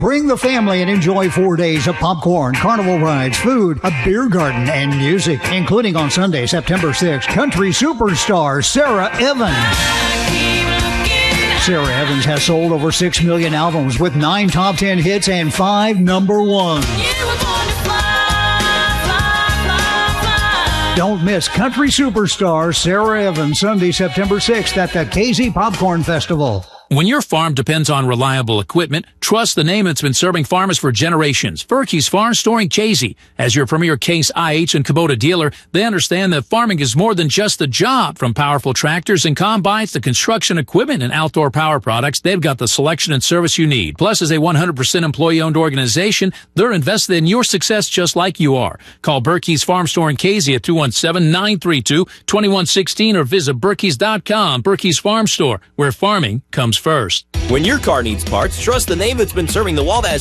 Bring the family and enjoy 4 days of popcorn, carnival rides, food, a beer garden, and music, including on Sunday, September 6th, country superstar Sarah Evans. Sarah Evans has sold over 6 million albums with 9 top 10 hits and 5 number ones. Don't miss country superstar Sarah Evans Sunday, September 6th at the KZ Popcorn Festival. When your farm depends on reliable equipment, trust the name that's been serving farmers for generations. Berkey's Farm Store in Casey. As your premier Case IH and Kubota dealer, they understand that farming is more than just a job. From powerful tractors and combines to construction equipment and outdoor power products, they've got the selection and service you need. Plus, as a 100% employee-owned organization, they're invested in your success just like you are. Call Berkey's Farm Store in Casey at 217-932-2116 or visit Berkeys.com. Berkey's Farm Store, where farming comes first. When your car needs parts, trust the name that's been serving the Wabash